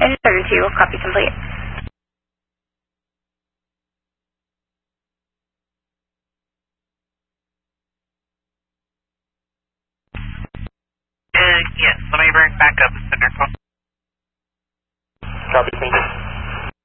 Edge 32, copy complete. Yes, let me bring back up the center. Copy, thank you.